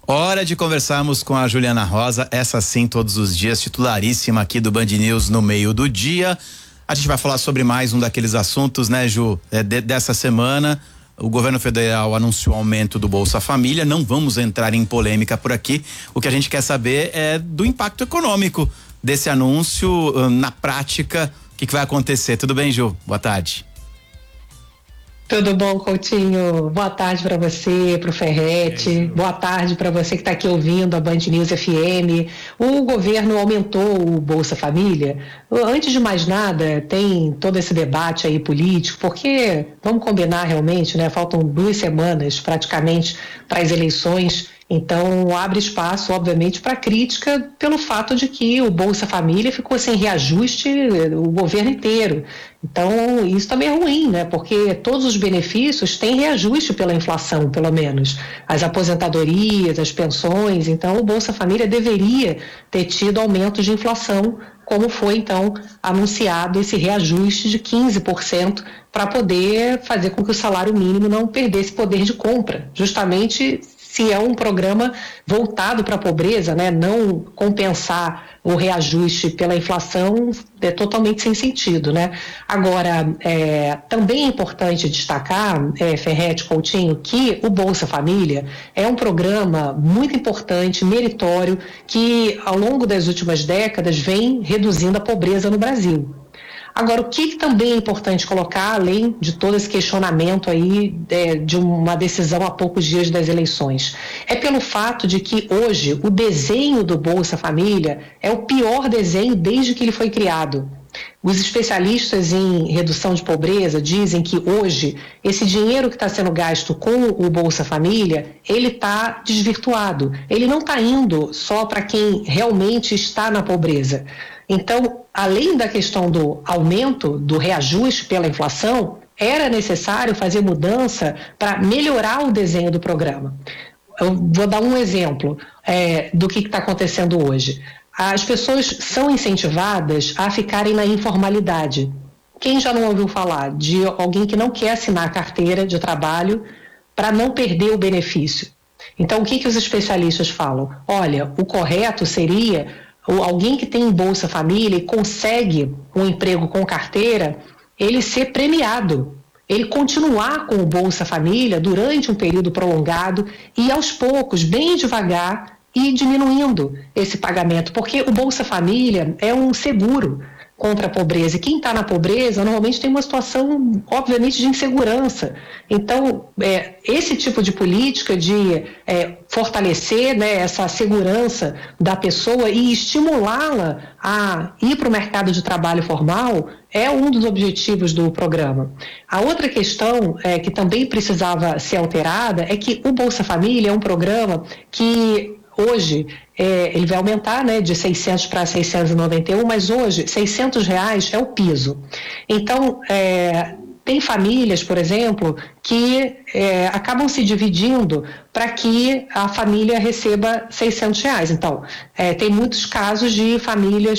Hora de conversarmos com a Juliana Rosa, essa sim todos os dias, titularíssima aqui do Band News no meio do dia. A gente vai falar sobre mais um daqueles assuntos, né, Ju? Dessa semana, o governo federal anunciou o aumento do Bolsa Família. Não vamos entrar em polêmica por aqui. O que a gente quer saber é do impacto econômico desse anúncio na prática. O que vai acontecer? Tudo bem, Ju? Boa tarde. Tudo bom, Coutinho? Boa tarde para você, para o Ferretti. Boa tarde para você que está aqui ouvindo a Band News FM. O governo aumentou o Bolsa Família. Antes de mais nada, tem todo esse debate aí político, porque, vamos combinar realmente, né? Faltam 2 semanas praticamente para as eleições. Então, abre espaço, obviamente, para crítica pelo fato de que o Bolsa Família ficou sem reajuste o governo inteiro. Então, isso também é ruim, né? Porque todos os benefícios têm reajuste pela inflação, pelo menos. As aposentadorias, as pensões. Então, o Bolsa Família deveria ter tido aumento de inflação, como foi, então, anunciado esse reajuste de 15% para poder fazer com que o salário mínimo não perdesse poder de compra, justamente se é um programa voltado para a pobreza, né? Não compensar o reajuste pela inflação é totalmente sem sentido, né? Agora, também é importante destacar, Ferretti, Coutinho, que o Bolsa Família é um programa muito importante, meritório, que ao longo das últimas décadas vem reduzindo a pobreza no Brasil. Agora, o que também é importante colocar, além de todo esse questionamento aí de uma decisão há poucos dias das eleições, é pelo fato de que hoje o desenho do Bolsa Família é o pior desenho desde que ele foi criado. Os especialistas em redução de pobreza dizem que hoje esse dinheiro que está sendo gasto com o Bolsa Família, ele está desvirtuado. Ele não está indo só para quem realmente está na pobreza. Então, além da questão do aumento, do reajuste pela inflação, era necessário fazer mudança para melhorar o desenho do programa. Eu vou dar um exemplo do que está acontecendo hoje. As pessoas são incentivadas a ficarem na informalidade. Quem já não ouviu falar de alguém que não quer assinar a carteira de trabalho para não perder o benefício? Então, o que os especialistas falam? Olha, o correto seria alguém que tem Bolsa Família e consegue um emprego com carteira, ele ser premiado, ele continuar com o Bolsa Família durante um período prolongado e aos poucos, bem devagar, ir diminuindo esse pagamento, porque o Bolsa Família é um seguro contra a pobreza. E quem está na pobreza normalmente tem uma situação, obviamente, de insegurança. Então, esse tipo de política de fortalecer, né, essa segurança da pessoa e estimulá-la a ir para o mercado de trabalho formal é um dos objetivos do programa. A outra questão que também precisava ser alterada é que o Bolsa Família é um programa que hoje ele vai aumentar, né, de 600 para 691, mas hoje R$600 é o piso. Então, tem famílias, por exemplo, que acabam se dividindo para que a família receba R$600. Então, tem muitos casos de famílias